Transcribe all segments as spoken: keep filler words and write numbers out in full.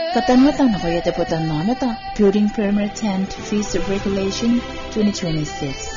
Katanwata na kaya tepotan namata Building Permit and Fees Regulation twenty twenty-six.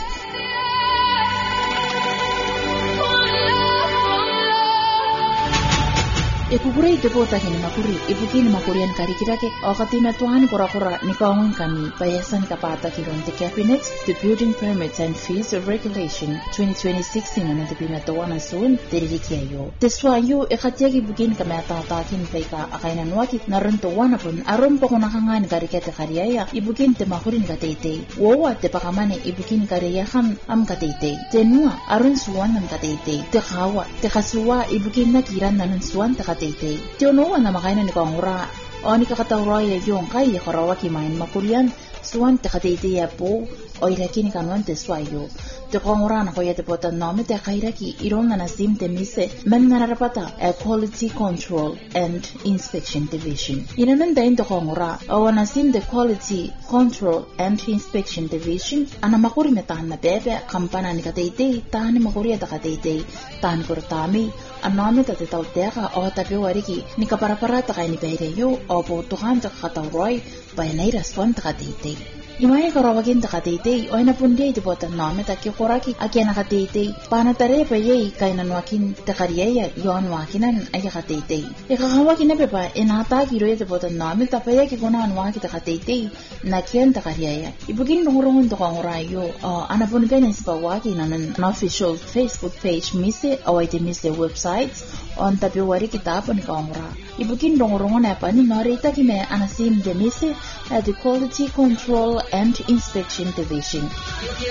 Ikukuray depota kini makuri ibukini makurian kari kirake okati metuani kura-kura ni kaungun kami payasan kapata kiron the cabinet the Building Permits and Fees Regulation twenty twenty-six ina na tepi metuana soon deririkiayo teswayo ikatiagi bukin kami atatakin paika akainan wakit narantuwana pun aron po kunakangan kari kete kariaya ibukin te makurin katete wawa te pakamane ibukin kariyahan am katete tenua aron suwan am katete te kawa te kasuwa ibukin nakiran nanon suwan te katete Tiono na makaina ni kongura o ni kakatawraya yung kay korawaki main makurian suwan te katete ya po o iraki ni kanuan te swayo te kongura na koya te potan nome te kairaki iron na nasim te mise men narapata a Quality Control and Inspection Division inanan dain te kongura o nasim the Quality Control and Inspection Division ana makuri metahan na bebe kampana ni katete tahan ni makuria ta katete tahan kurtami aname ta te tau teka o tape wariki ni kaparaparata kay ni Peireyo o po tuhan ta kakatawroy pa yanay raswan ta katete Imay karawagin ta katete o inapundiay te potan nome ta kikuraki akya na katete panatare pa yay kay nanwakin ta kariyaya yon wakinan ay katete ikakawakin na pepa inatagi roya te potan nome ta paya kikunahan waki ta katete na kiyan ta kariyaya ibugin nungurungun to kangurayo o anapun pa na sipa waki na nan official Facebook page mise o ay te mise websites on tabi wari kita po ni kangura ibugin nungurungun na pa ni narita kime anasim de mise at the Quality Control and Inspection Division.